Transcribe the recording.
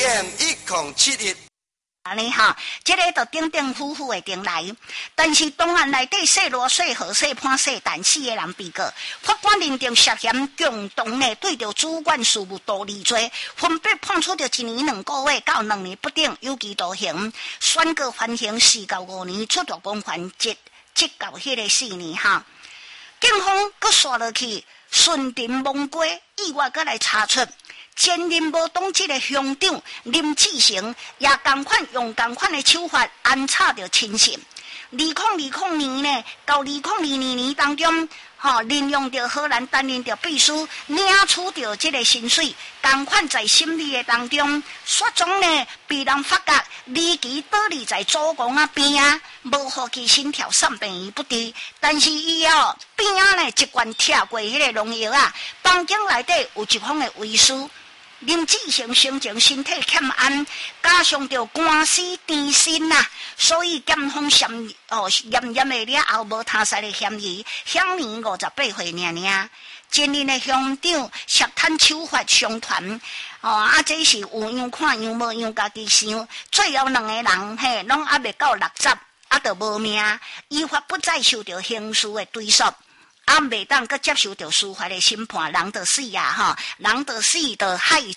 AM1071。 安尼哈，这个就定定夫妇的定来，但是档案内底细罗细号细判细但4个人被告，法官认定涉嫌共同的对着主管事务独立罪，分别判处着1年2个月到2年不等有期徒刑，宣告缓刑4到5年，出狱公缓1到迄个4年哈。警方搁刷落去，顺藤摸瓜，意外搁来查出。前任无党籍的乡长林志成也同款用同款的手法安插着亲信。2020年呢，到2022年当中，利用着荷兰担任着秘书，领取着这个薪水，同款在审理的当中，雪中呢被人发觉离奇倒立在祖公边无互其心跳颔病不治，但是伊边呢一罐贴过迄个农药房间内底有一封的遗书。林志成生前身体欠安，加上着官司缠身所以检方严的了后无他杀的嫌疑，享年58岁尔。前任的乡长涉贪手法相传，这是有样看样无样，家己想，最后2个人拢还未到60，就无命，依法不再受到刑事的追诉。袂当阁接受着司法的审判，人就死人就害